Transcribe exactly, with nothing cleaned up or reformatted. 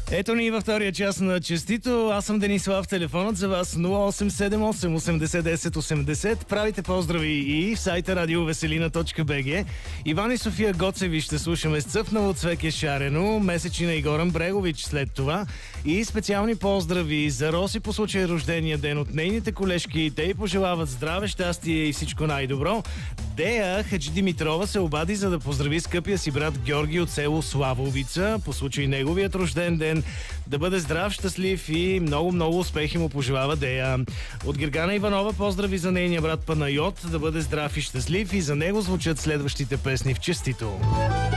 Ето ни във втория час на Честито. Аз съм Денислав. Телефонът за вас нула осем седем осем осемдесет десет осемдесет. Правите поздрави и в сайта радиовеселина точка би джи. Иван и София Гоцеви ще слушаме с цъфнало цвеке шарено. Месечина и Горан Брегович след това. И специални поздрави за Роси по случай рождения ден от нейните колежки. Те й пожелават здраве, щастие и всичко най-добро. Дея Хаджидимитрова се обади, за да поздрави скъпия си брат Георги от село Славовица по случай неговият рожден ден. Да бъде здрав, щастлив и много-много успехи му пожелава Дея. От Гергана Иванова поздрави за нейния брат Панайот. Да бъде здрав и щастлив, и за него звучат следващите песни в Честито.